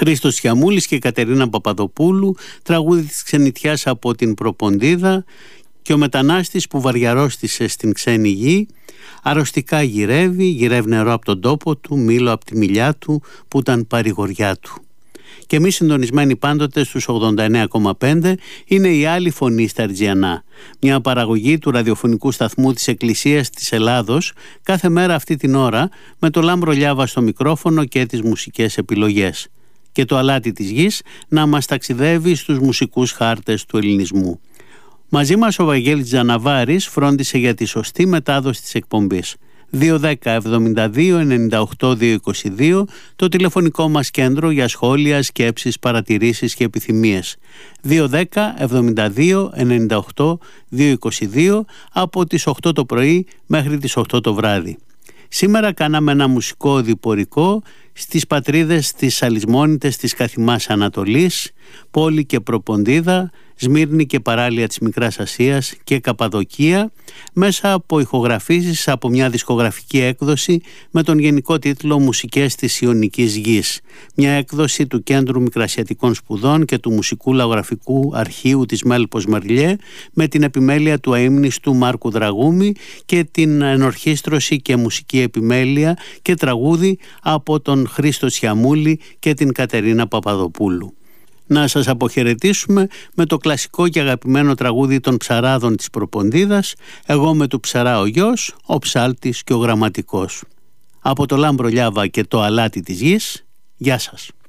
Χρήστος Χιαμούλης και Κατερίνα Παπαδοπούλου, τραγούδι της ξενιτιάς από την Προποντίδα, και ο μετανάστης που βαριαρόστησε στην ξένη γη, αρρωστικά γυρεύει νερό από τον τόπο του, μήλο από τη μιλιά του που ήταν παρηγοριά του. Και εμείς συντονισμένοι πάντοτε στους 89,5 είναι η άλλη φωνή στα Αιτζιανά, μια παραγωγή του ραδιοφωνικού σταθμού της Εκκλησίας της Ελλάδος, κάθε μέρα αυτή την ώρα, με το Λάμπρο Λιάβα στο μικρόφωνο και τις μουσικές επιλογές. Και το αλάτι της γης να μας ταξιδεύει στους μουσικούς χάρτες του ελληνισμού. Μαζί μας ο Βαγγέλης Τζαναβάρης φρόντισε για τη σωστή μετάδοση της εκπομπής. 210-72-98-222 το τηλεφωνικό μας κέντρο για σχόλια, σκέψεις, παρατηρήσεις και επιθυμίες. 210-72-98-222 από τις 8 το πρωί μέχρι τις 8 το βράδυ. Σήμερα κάναμε ένα μουσικό διπορικό στις πατρίδες της Αλυσμόνητες της Καθημάς Ανατολής, Πόλη και Προποντίδα, Σμύρνη και παράλια της Μικράς Ασίας και Καπαδοκία, μέσα από ηχογραφήσεις από μια δισκογραφική έκδοση με τον γενικό τίτλο «Μουσικές της Ιωνικής Γης», μια έκδοση του Κέντρου Μικρασιατικών Σπουδών και του Μουσικού Λαογραφικού Αρχείου της Μέλπος Μερλιέ, με την επιμέλεια του αείμνηστου Μάρκου Δραγούμη και την ενορχήστρωση και μουσική επιμέλεια και τραγούδι από τον Χρήστο Σιαμούλη και την Κατερίνα Παπαδοπούλου. Να σας αποχαιρετήσουμε με το κλασικό και αγαπημένο τραγούδι των ψαράδων της Προποντίδας, «Εγώ με του ψαρά ο γιος, ο ψάλτης και ο γραμματικός». Από το Λάμπρο Λιάβα και το αλάτι της γης, γεια σας.